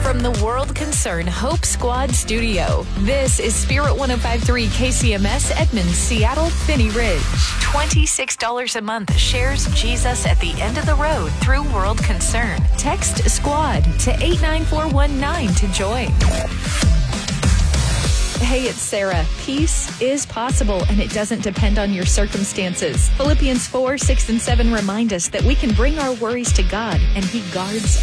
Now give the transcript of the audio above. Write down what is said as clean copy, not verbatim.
From the World Concern Hope Squad studio, this is Spirit 105.3 KCMS Edmonds, Seattle, Finney Ridge. $26 a month shares Jesus at the end of the road through World Concern. Text SQUAD to 89419 to join. Hey, it's Sarah. Peace is possible, and it doesn't depend on your circumstances. Philippians 4, 6, and 7 remind us that we can bring our worries to God, and He guards